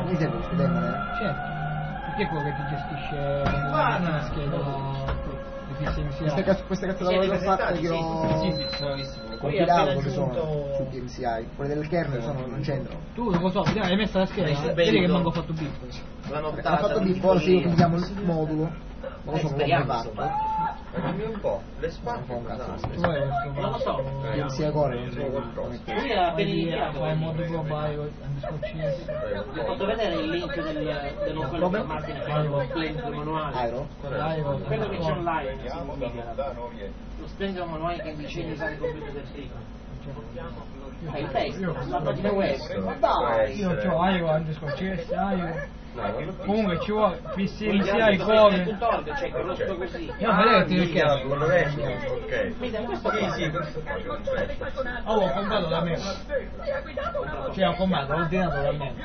mi serve questo demone? Certo. Perché è quello che ti gestisce la scheda Queste cazzate l'ho fatte che ho compilato dove sono sul PMCI, quelle del kernel non c'entrano. Tu non lo so, hai messo la scheda, vedi che manco ho fatto bip. Ha fatto bip, ora se io compiamo il modulo, non lo so, non l'ho mai fatto. Dimmi un po', le spacche Non lo so. PMCI Core non so come mettere. Lui era benissimo. Fai modulo bio, underscore CS. Ti ho fatto vedere il link dello quello che Martin ha fatto lo splendid manuale. Aero? Quello che c'è online significa lo splendido manuale che insegna a usare il computer del frigo. Il testo, la pagina web. Ma dai! Io ho Aero, underscore CS, Aero. Comunque ci vuole PCMCI Cioè, Core. conosco così. No, vedete perché? quello vecchio, ok. Questo qua. Sì, questo qua che non c'è. Oh, ho comprato da me. Cioè ho comprato, ho ordinato da me.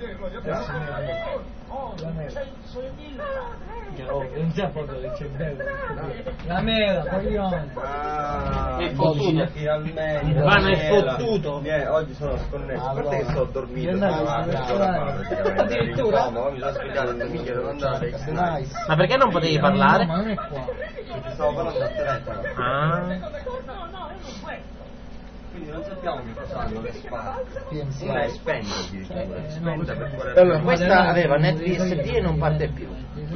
Non c'è proprio che c'è bello. La mela, coglione. È fottuto. Finalmente. Ma non è fottuto. Oggi sono sconnesso. A parte che sto dormendo. Addirittura? No, mi sono svegliato e mi chiedono andare. Nice. Ma perché non potevi parlare? No, ma non è qua. Ti stavo parlando al telefono. Ah. Quindi non sappiamo che cosa hanno le spalle. PMCI. Una è spenta addirittura. Spenta per fare. Allora, questa aveva NetBSD e non parte più.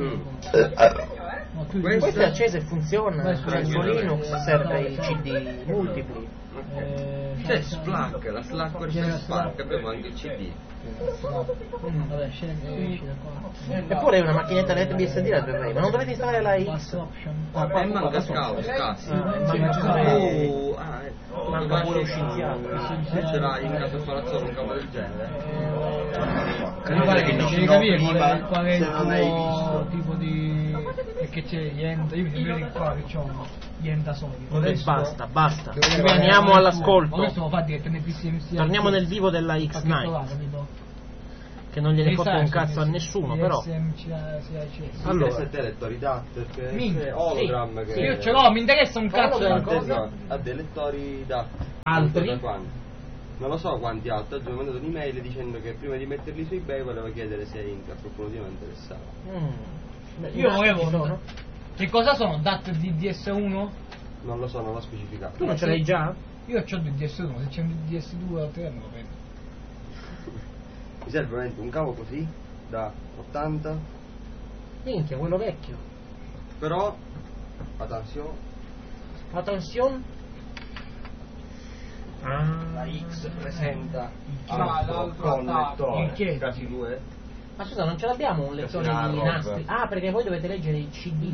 No, tu Questa è accesa e funziona. Su Linux serve i CD multipli. C'è Splunk, la Slack versione Splunk, abbiamo anche il CD. Vabbè, esci da qua. Eppure è una macchinetta NetBSD la dovrei, ma non dovete installare la Pass X. option. E manca scassi. Manca pure un scienziato. Ce l'hai in casa Palazzolo un cavo del genere? Mi pare che devi capire qual è il se non hai tuo visto. tipo di... perché c'è Yenta, io mi sembra che qua che c'ho Yenta solo. Basta. Torniamo all'ascolto. Ma questo lo fa direttamente PCMCI. Torniamo nel vivo della Pacchetto là, X9, capito? che non gliene fotte un cazzo a nessuno, però. Allora, se te lettori DAT, perché Minchia, c'è Hologram che... Io ce l'ho, mi interessa un cazzo Hologram di cosa. Esatto, ha dei lettori DAT. Altri? Da quanti? Non lo so quanti altri. Oggi mi ha mandato un'email dicendo che prima di metterli su eBay voleva chiedere se a qualcuno di noi interessava. Io volevo. Che cosa sono? DAT di DS1? Non lo so, non l'ho specificato. Tu non ce l'hai già? Io ho il DS1, se c'è un DS2 o 3 me lo vedo. Mi serve veramente un cavo così da 80, Minchia, quello vecchio. però attenzione, Attenzione. la X presenta Ah, altro con lettore, in che? casi 2. Ma scusa, non ce l'abbiamo un lettore Sì, di no, nastri? Ah, perché voi dovete leggere il CD.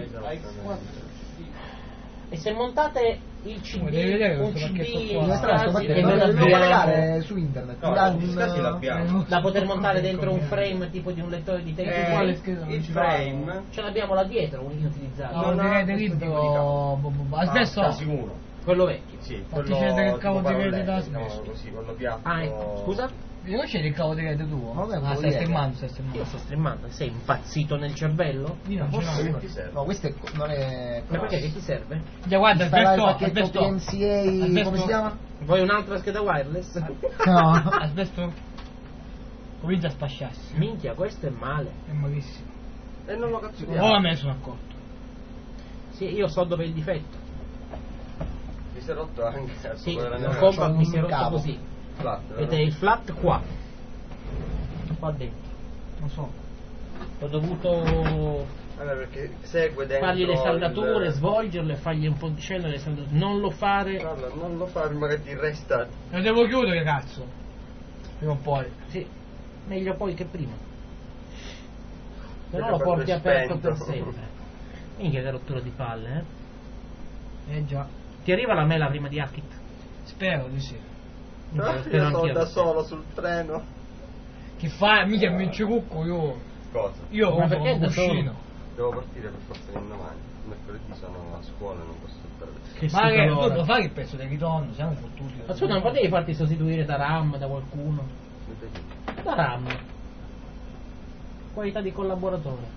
E se montate il CD, Devi vedere un questo CD pacchetto in qua. frasi Lo e noi devo l'abbiamo collegare su internet. No, Da gli scassi l'abbiamo. da poter montare dentro un frame tipo di un lettore di tape. Quale scheda non Il ci frame Ce l'abbiamo là dietro, un inutilizzato. No, no, direi questo tipo di libro. Adesso casi 1. Quello vecchio. Sì, Fatti quello vedere il cavo tipo di rete parolette, da si chiamava smesso. così, quello piatto. Ah, ecco. Scusa? Non c'è il cavo di rete tuo? Vabbè, Ah, vuol stai dire. streamando, Io sto streamando, sei impazzito nel cervello? Io non ce l'ho. Ti serve? No, questo non è... Ma perché che ti serve? Già guarda, Installare il asbesto, pacchetto asbesto. PMCA, come Asbesto. si chiama? Vuoi un'altra scheda wireless? No. Asbesto. Comincia a spasciarsi. Minchia, questo è male. È malissimo. E non lo cazzo Ora me ne sono accorto. Sì, io so dove è il difetto. Mi si è rotto anche Sì, quello il della mia compact mi si è un rotto cavo. così. flat, Ed è il flat qua. Qua dentro. Non so. Ho dovuto Allora, perché segue dentro fargli le saldature, il... svolgerle, fargli un po' di scena le saldature. Non lo fare. Allora, non lo fare, magari ti resta... Lo devo chiudere, cazzo. Prima o poi. Sì, meglio poi che prima. Se no Perché lo porti quando è aperto spento. per sempre. Minchia che rottura di palle, Già. Ti arriva la mela prima di Hackit? Spero di sì. Minchia, lo Io spero sono anch'io. da solo sul treno. Che fai? Mica mi ci cucco io. Cosa? Io Ma ho perché un da solo? cuscino. Devo partire per forza di domani. Mercoledì sono a scuola, non posso stare. Che Ma che tu calore. lo fai il pezzo del ritorno? Siamo fottuti. Ma scusa, non potevi farti sostituire da RAM da qualcuno? Da RAM. Qualità di collaboratore.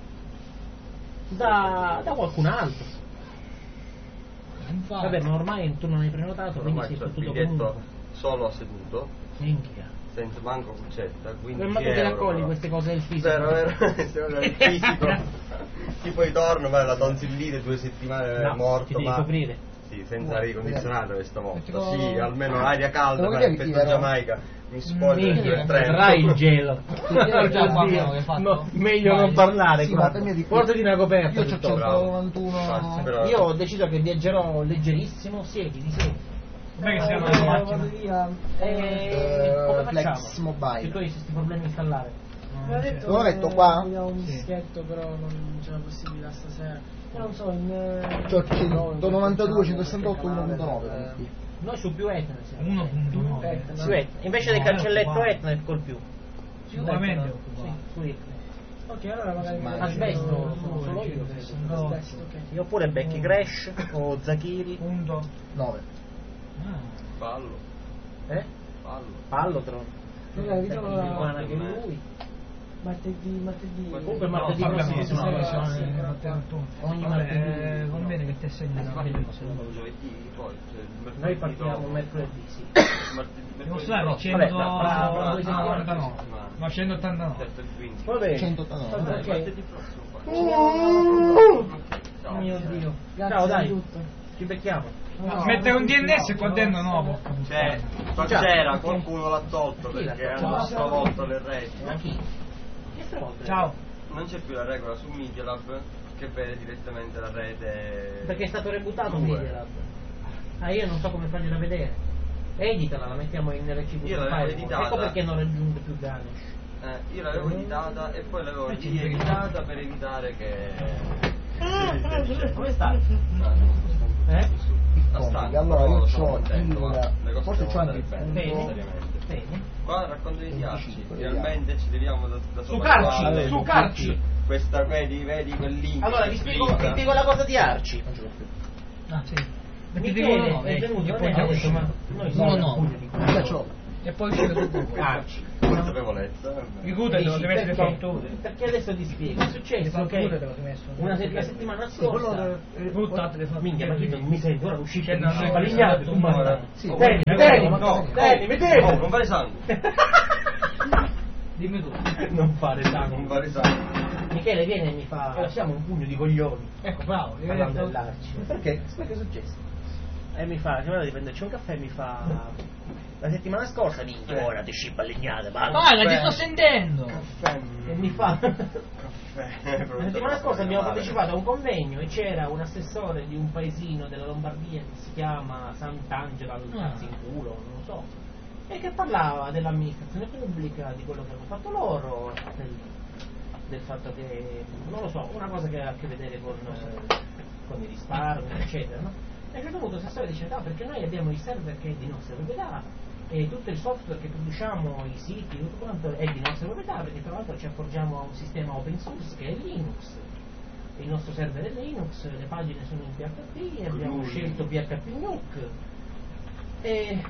Da qualcun altro. Infatti. Vabbè, ma ormai tu non hai prenotato, quindi Ormai sei c'ho il fottuto biglietto comunque. solo seduto. Minchia. senza manco cuccetta, quindi ma tu te le accogli queste cose del fisico? Vero, queste cose del fisico. Tipo ritorno, ma la tonsillite 2 settimane morto, ti devi ma coprire. sì, senza aria condizionata questa volta. Sì, almeno aria calda, ma effetto Giamaica. Mi spoglio il treno. Trai il gelo. No, meglio non parlare. Sì, portati una coperta. Io ho 191. Io ho deciso che viaggerò leggerissimo, siediti. Com'è che si chiama la macchina? Come Flex facciamo? Mobile. Che tu hai questi problemi a installare. Lo metto qua? Abbiamo un dischetto, però non c'è la possibilità stasera. Non so, C'ho 192, 168, 1.9. Noi su più Etna siamo. 1.9. Su Etna. Invece del cancelletto Etna è col più. Sicuramente. Sì, su Etna. ok, allora magari Asbesto solo io. Asbesto, ok. Io pure Becky Crash o Zakiri. 9. Fallo. Pallotron. Magari vediamo Buona anche lui. martedì. Comunque martedì prossimo sono ogni martedì. Va bene che ti assegni una Noi partiamo mercoledì, sì. devo stare 199 ma 189 Va bene. 189. Ok. Mio Dio. Grazie Ciao, di dai. tutto. Ci becchiamo. mettere un DNS qua dentro no C'era, qualcuno l'ha tolto perché hanno stravolto le reti. Ma chi? Che stravolto? ciao Non c'è più la regola su Media Lab che vede direttamente la rete. Perché è stato rebutato Due. Media Lab. Ah, io non so come fargliela vedere. Editala, la mettiamo in RCV. Io l'avevo editata. Ecco perché non raggiunge più Ganesh. Io l'avevo editata e poi l'avevo rieditata per evitare che. Come sta? Allora io c'ho forse c'ho anche il Bene. Qua racconto di ghiacci, finalmente ci leviamo da Su Carci, su Carci. Questa vedi quel link. Allora vi spiego la cosa di Arci. Michele è venuto, non è adesso, ma noi siamo no. e poi uscire tutto Arci. Consapevolezza. i guter devo mettere le fatture Perché adesso ti spiego, è successo che una settimana scorsa buttate le fatture minchia, ma io non mi sento ora uscire no, spalignato tu basta. Sì. Tieni, mettete. Non fare sangue. dimmi tu Non fare Non sangue. fare sangue. Michele viene e mi fa siamo un pugno di coglioni. ecco bravo Parlando dell'Arci. Perché? Che è successo? E mi fa, siamo andati a prenderci un caffè e mi fa la settimana scorsa minchia ora ti scippa legnate vai la ti sto sentendo e mi fa la settimana scorsa abbiamo partecipato a un convegno e c'era un assessore di un paesino della Lombardia che si chiama Sant'Angela cazzo in culo, non lo so, e che parlava dell'amministrazione pubblica, di quello che hanno fatto loro, del fatto che non lo so, una cosa che ha a che vedere con i risparmi eccetera, no? E a un certo punto l'assessore dice no, perché noi abbiamo i server che è di nostra proprietà e tutto il software che produciamo, i siti, tutto quanto è di nostra proprietà, perché tra l'altro ci accorgiamo a un sistema open source che è Linux, il nostro server è Linux, le pagine sono in PHP, abbiamo scelto PHP Nuke e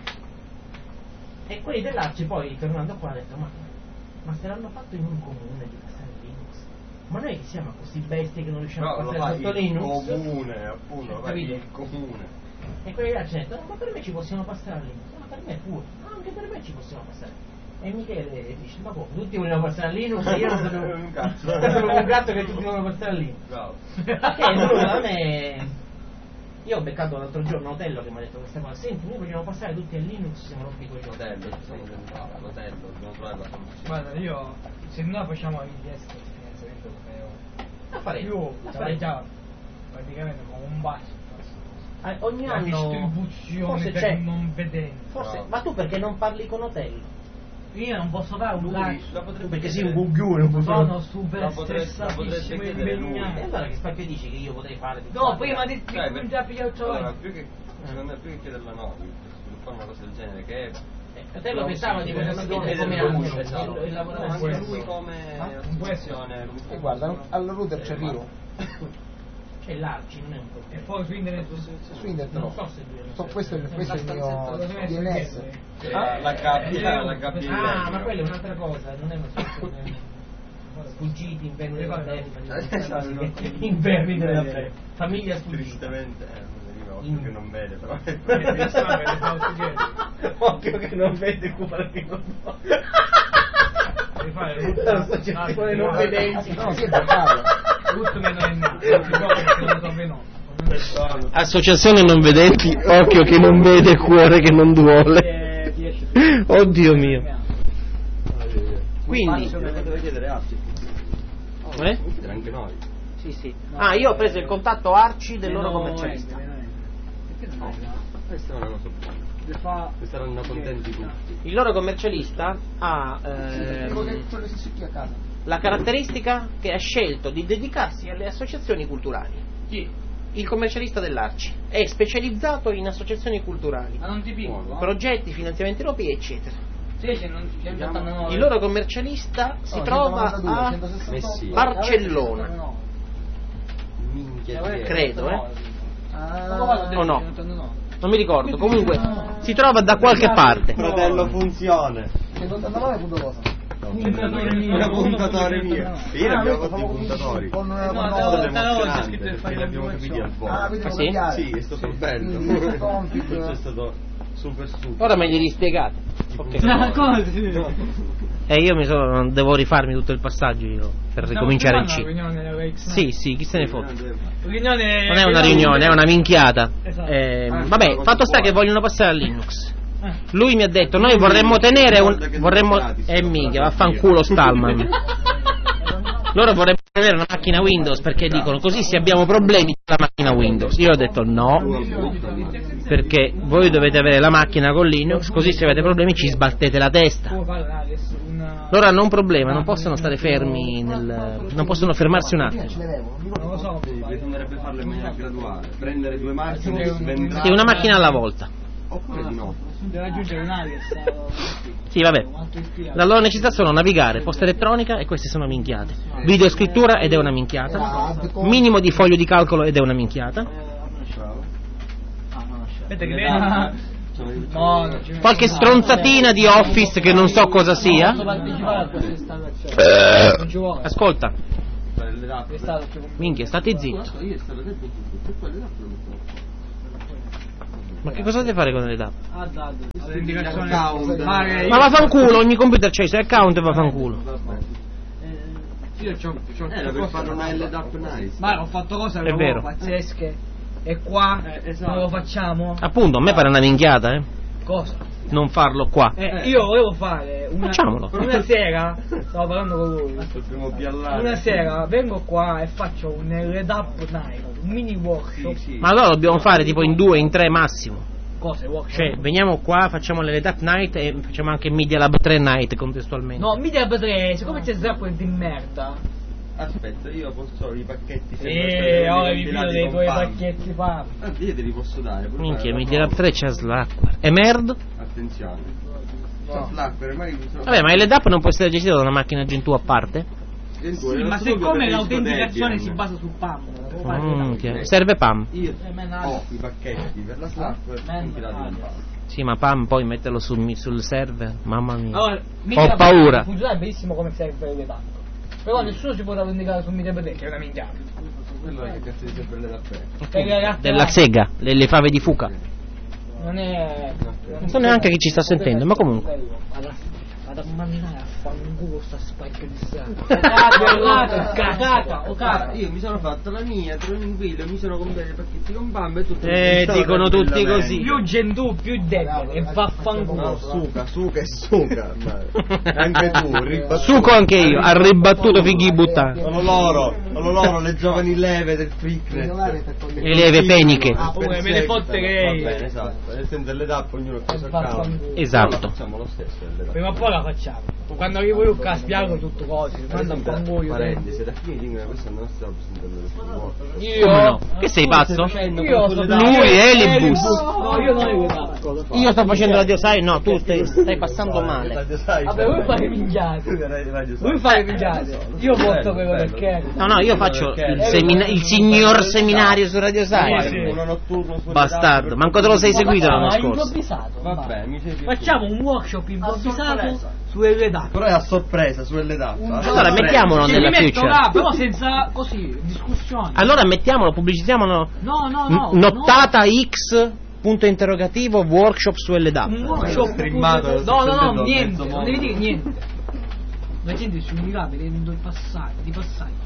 quelli dell'Arci poi tornando qua hanno detto ma se l'hanno fatto in un comune di passare Linux, ma noi che siamo così bestie che non riusciamo a passare sotto Linux? Il comune, appunto, lo fa il comune. E quelli là ci hanno detto, no, ma per me ci possiamo passare a Linux, ma per me pure, no, anche per me ci possiamo passare. E Michele dice, ma come, tutti vogliono passare a Linux e io non sapevo un cazzo. un gatto che tutti vogliono passare a Linux. Bravo. Perché lui a me, io ho beccato l'altro giorno Otello che mi ha detto questa cosa, senti, noi vogliamo passare tutti a Linux, siamo rotti con gli L'hotello, dobbiamo trovare la soluzione. guarda io se noi facciamo il test di finanziamento europeo la faremo, io la sarei faremo. già praticamente con un basso Ogni la anno distribuzione forse per c'è, non vedere forse, No. ma tu perché non parli con Otello? io non posso fare un cazzo la potrebbe Perché sei chiedere. un coglione, non puoi fare. sono super La potrebbe stressatissimo e chiedere lui. E impegnato allora che spacchio dici che io potrei fare? no prima di Cioè, già pigliato allora, secondo me più che chiederla no, sviluppare una cosa del genere che è. Otello pensava di poter sapere come anche il lavorare anche anche lui come associazione. E guarda, al router ci arrivo. c'è l'Arci, non è un e problema. poi su internet Su internet Non no. so se lui è Questo è il mio DNS. La gabbia. Ah, ma quella è un'altra cosa, non è una soluzione. Sfuggiti, inverni della beffa, inverni della beffa, famiglia sfuggita. Tristemente non veniva Occhio che non vede, però. Occhio che non vede, cuore che non vuole. L'associazione non vedenti. No, sì, per farlo. Tutto meno è nato. Associazione non vedenti, occhio che non vede, cuore che non duole. Oddio mio. Quindi deve chiedere altri. Chiedere anche noi. sì. Ah, io ho preso il contatto Arci del loro commercialista. Questa è una cosa buona. Saranno contenti tutti. Il loro commercialista ha la caratteristica che ha scelto di dedicarsi alle associazioni culturali. Chi? Il commercialista dell'Arci è specializzato in associazioni culturali, Ma non ti picco? progetti, finanziamenti europei, eccetera. Sì, Il loro commercialista si trova a Barcellona, Minchia, credo, o no? Non mi ricordo, comunque si trova da qualche parte. Fratello funzione. 189 punto cosa? Una puntatore mia. Io ne abbiamo fatto i puntatori. Con perché li abbiamo capiti al volo. Ah, sì? Sì, è stato bello. È stato super. Ora me li rispiegate. Ok. E io devo rifarmi tutto il passaggio io, per ricominciare in C. Sì, chi se ne fotte. Non è una riunione, è una minchiata. Vabbè, fatto sta che vogliono passare a Linux. Lui mi ha detto, noi vorremmo tenere minchia, vaffanculo Stallman. Loro vorrebbero avere una macchina Windows perché dicono così se abbiamo problemi con la macchina Windows. Io ho detto no, perché voi dovete avere la macchina con Linux, così se avete problemi ci sbattete la testa. Loro hanno un problema, non possono stare fermi non possono fermarsi un attimo. Bisognerebbe farlo in maniera graduale, prendere 2 macchine, Sì, una macchina alla volta. Oppure di no. Deve raggiungere un'area. Sì, vabbè. La loro necessità sono navigare, posta elettronica, e queste sono minchiate. Videoscrittura ed è una minchiata. Minimo di foglio di calcolo ed è una minchiata. Qualche stronzatina di Office che non so cosa sia. Ascolta. Minchia, state zitto. Ma che cosa deve fare con le DAP? Ma vaffanculo, ogni computer c'è i suoi account e vaffanculo. Io Era per fare una LDAP nice. Ma ho fatto cose È vero. pazzesche. E qua non lo facciamo? Appunto, a me pare una minchiata, Cosa? non farlo qua. Io volevo fare Facciamolo. una sera, stavo parlando con lui. Dobbiamo piallare. Una sera vengo qua e faccio un LDAP night, un mini workshop. Ma allora dobbiamo fare tipo in 2, in 3 massimo. Cosa workshop? Cioè, veniamo qua, facciamo le Lab Night e facciamo anche Media Lab 3 Night contestualmente. No, Media Lab 3, siccome c'è Zappo di merda. Aspetta, io posso i pacchetti. Ora vi pido dei tuoi pacchetti fa. Io te li posso dare. Minchia, Media Lab 3 c'è Slackware. E Merd? Attenzione. Slackware, Vabbè, ma il LDAP non può essere gestito da una macchina Gentoo a parte? Sì, ma siccome l'autenticazione si basa su PAM, serve PAM. Io ho i pacchetti per la Slackware compilati in PAM. Sì, ma PAM poi metterlo sul server, mamma mia. Allora, ho paura. Funziona benissimo come serve le DAP. Però nessuno si può autenticaare su Media Lab 3, che è una minchiata. Quello è che cazzo di sempre le DAP. Della Sega, le fave di Fuca. Non è. Non so neanche chi ci sta sentendo, ma comunque. Vado a mandare a fanculo sta spacca di sangue. Cagata. Io mi sono fatto la mia, tranquillo, mi sono comprato i pacchetti con PAM e tutto. Dicono tutti così. Più Gentoo, più debole e vaffanculo. Suca e suca. Anche tu, Suco anche io, ha ribattuto fighi buttati. Sono loro, le giovani leve del Freaknet. Le leve peniche. Come me le fotte lei. Va bene, esatto. Nel senso delle DAP ognuno ha cosa account. Esatto. Facciamo lo stesso delle DAP. Prima o poi la facciamo. Quando arrivo io a spiago tutto cose. Manda un fanculo. Parentesi, da qui dicono questa è la nostra presentazione. Come no? Che sei pazzo? Lui è l'Ibus. No, io non ero pazzo. Io sto facendo radio, sai? No, tu stai passando male. Vabbè, voi fate minchiate. Io porto quello del Kerry. No, io faccio il signor seminario su Radio Sai. Bastardo, manco te lo sei seguito l'anno scorso. Improvvisato. Vabbè, mi sei Facciamo un workshop improvvisato su LDAP. Però è a sorpresa su LDAP. Allora mettiamolo nella future. Là, però senza così discussione. Allora mettiamolo, pubblicizziamolo. No. Nottata X. Punto interrogativo, workshop su LDAP. Un workshop streamato. No, niente, non devi dire niente. La gente si unirà vedendo il passaggio, di passaggio.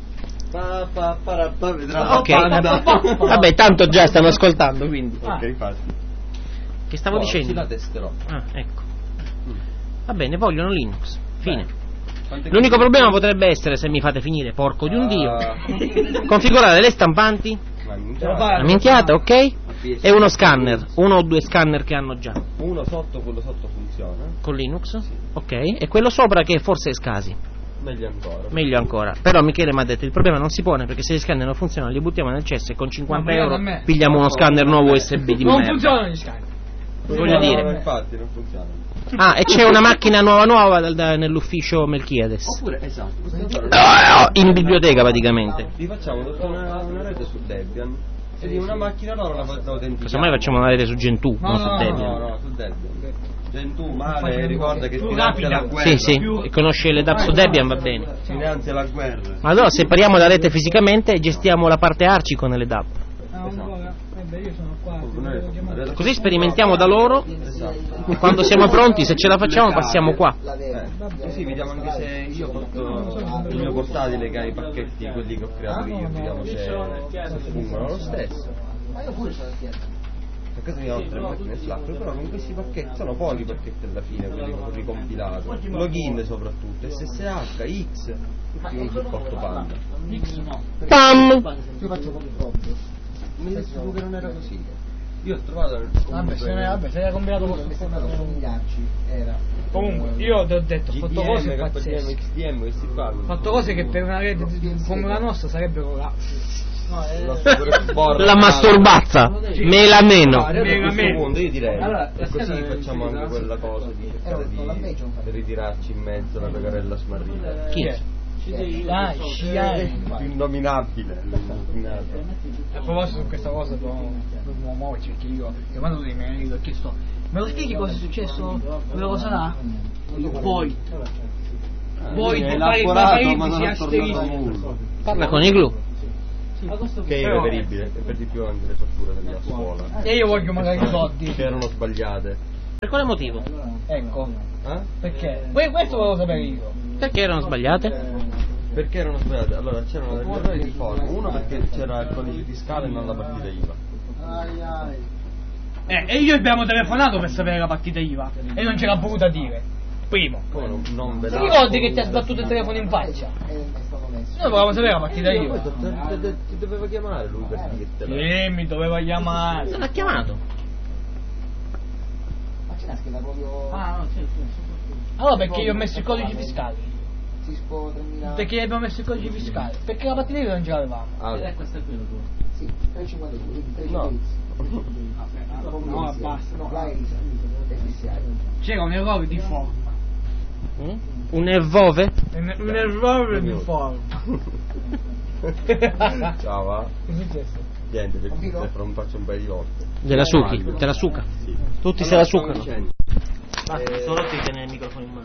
Vedrà. Ok. Vabbè, tanto già stanno ascoltando, quindi. Ok, infatti. Che stavo dicendo? Sì, la testerò. Ah, ecco. Va bene, vogliono Linux. Fine. L'unico problema potrebbe essere, se mi fate finire, porco di un dio, configurare le stampanti, la minchiata, ok? E uno scanner, uno o due scanner che hanno già. Uno sotto, quello sotto funziona. Con Linux? Sì. Ok. E quello sopra che forse è SCSI. Meglio ancora. Però Michele mi ha detto il problema non si pone perché se gli scanner non funzionano li buttiamo nel cesso e con 50 euro pigliamo uno scanner nuovo USB di merda. Non funzionano gli scanner. Voglio dire. Infatti non funzionano. Ah, e c'è una macchina nuova nell'ufficio Melchiades. Oppure, esatto, in biblioteca praticamente. Vi facciamo una rete su Debian. E di una macchina loro la autentichiamo. Casomai facciamo una rete su Gentoo, non su Debian. No, su Debian. Gentoo male, ricorda che finanzia la guerra. Sì, e conosce le DAP su Debian, va bene. Finanzia la guerra. Ma allora separiamo la rete fisicamente e gestiamo la parte ARCI con le DAP. Io sono qua. Così sperimentiamo da loro. E quando siamo pronti, se ce la facciamo, passiamo qua. Così vediamo anche se io porto il mio portatile che ha i pacchetti, quelli che ho creato io, vediamo se fungono lo stesso. Ma io pure sono A casa mia ho 3 macchine Slack, però con questi pacchetti sono pochi pacchetti alla fine, quelli che ho ricompilato. Login soprattutto, SSH, X, tutti i supporto Panda. X no. PAM! Io faccio come proprio. Mi dicevo che non era così. Io ho trovato Vabbè, se l'hai combinato con era. Comunque, io ti ho detto, ho fatto cose KDM, pazzesche. XDM che si fanno. Ho fatto cose che per una rete come la nostra sarebbero là. La masturbazza, me la meno. A questo punto io direi, e così facciamo anche quella cosa di cercare di ritirarci in mezzo la pecorella smarrita. Chi è? Innominabile. A proposito di questa cosa dobbiamo muoverci perché io quando dei miei amici ho chiesto me lo spieghi cosa è successo? Quella cosa là? Poi fare parentesi asterisco. Parla con i glu. Che è irreperibile, e per di più anche le fatture della scuola. E io voglio magari i soldi. Che erano sbagliate. Per quale motivo? Ecco. Perché? Questo volevo sapere io. Perché erano sbagliate? Perché erano sbagliate? Allora c'erano degli errori di forma. Uno perché c'era il codice fiscale e non la partita IVA. E io abbiamo telefonato per sapere la partita IVA e non ce l'ha voluta dire. Primo. Non ti ricordi che ti ha sbattuto il telefono in faccia? Noi volevamo sapere la partita IVA. Ti doveva chiamare lui per dirtela. Sì, mi doveva chiamare. Non l'ha chiamato. Ma ce l'ha scritta proprio. Allora perché io ho messo i codici fiscali? Cisco 3000. Perché abbiamo messo i codici fiscali? Perché la partita IVA non ce l'avevamo. Questo è quello tuo. Sì, 352, quindi No, basta. No, là è c'era un errore di forma. Un errore? Un errore di forma. Ciao, va? Che è successo? Niente, non faccio un paio di volte. Della Suki? Te la suca? Sì. Tutti se la sucano. Basta, solo che tiene il microfono in mano.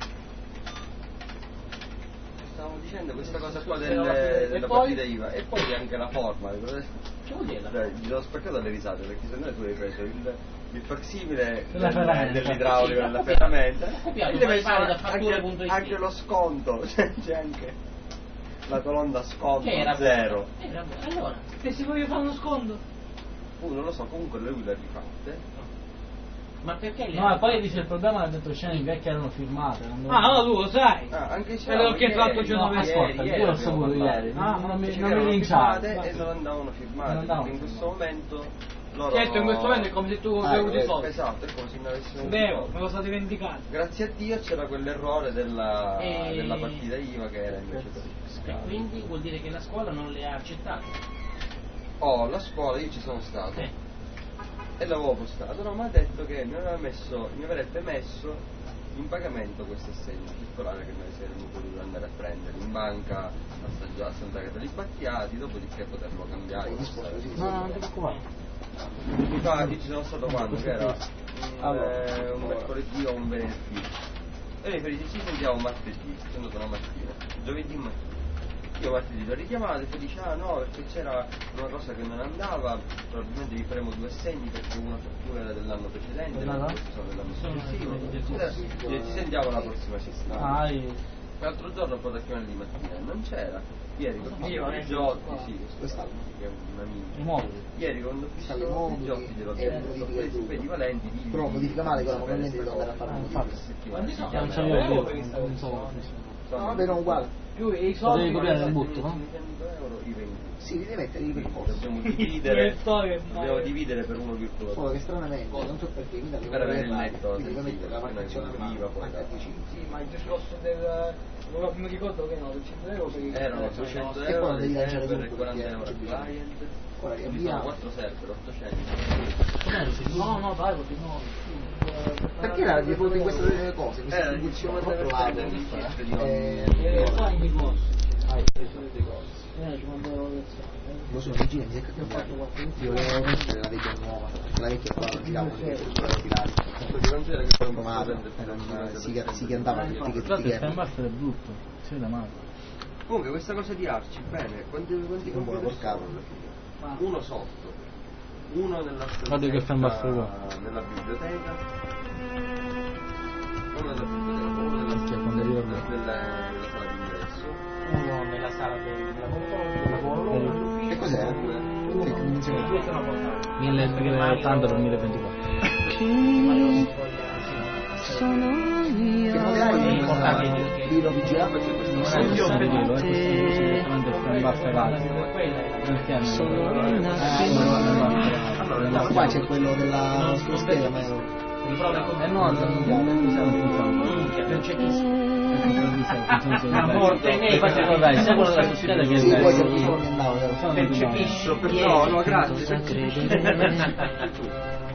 Stavamo dicendo questa cosa qua della partita IVA e poi anche la forma. Che vuol dire? Gli ho spaccato le risate perché se no tu hai preso il facsimile dell'idraulico della ferramenta e deve fare da fatture.it. Anche lo sconto, c'è anche la colonna sconto che era 0. Allora, se si vuole fare uno sconto? Non lo so, comunque lui le ha rifatte. Ma perché le no, poi dice il programma ha detto scene in vecchie erano filmate. No, tu lo sai. Anche se l'ho chiesto ascolta, io l'ho saputo ieri. Non mi linciate. E non andavano firmate, perché in questo momento loro... Certo, in questo momento è come se tu avevi i soldi. Esatto, è come se ne avessimo vero, me lo state dimenticando. Grazie a Dio c'era quell'errore della partita IVA che era invece fiscale. E quindi vuol dire che la scuola non le ha accettate? La scuola, io ci sono stato. E l'avevo postato, no, ma ha detto che mi avrebbe messo in pagamento questo assegno circolare che noi saremmo potuti andare a prendere in banca a Santa Agata di Battiati, dopodiché poterlo cambiare. No, non ti preoccupare. Io ci sono stato quando? Che era un mercoledì o un venerdì. E lei dice ci sentiamo martedì, sono andato una mattina, giovedì mattina. Io martedì l'ho richiamato e poi dice no perché c'era una cosa che non andava, probabilmente vi faremo 2 assegni perché una fattura era dell'anno precedente, questi sono dell'anno successivo, ci sentiamo la prossima settimana. L'altro giorno ho provato a chiamare di mattina, non c'era. Ieri con Giotti, sì, quest'anno che è un amico. Ieri con Giotti glielo ho detto, l'ho preso per i valenti. Però modifica male che probabilmente devo andare a fare una modifica. No, vabbè, non uguale. Più i soldi devi copiare nel butto, no? Sì, li devi mettere lì per forza. Dobbiamo dividere per 1,2. Solo che stranamente, non so perché, mi per avere il netto, devo mettere la partecipazione poi da sì, ma il discorso del non mi ricordo che no, del 100 euro erano 200 e poi devi lanciare per tutto 40 euro al client. Ora Sono 4 server, 800. no dai, no. Perché era di fronte a queste cose? Questa distribuzione troppo larga. Lo so, Regina mi secca cambiare. Io volevo mettere la vecchia nuova, la vecchia qua non tirava si cantava tutti che è brutto, si vede male. Comunque questa cosa di Arci, bene, quanti computer sono? Uno sotto, uno nella biblioteca, uno nella biblioteca, uno nella sala d'ingresso, uno nella sala del lavoro. Che cos'è? 1080 per 1024. Che magari è importante lì lo vigilava perché questo non qua c'è quello della scheda ma la morte nei dai, sai quello della scheda che sì, poi c'è percepisci no, grazie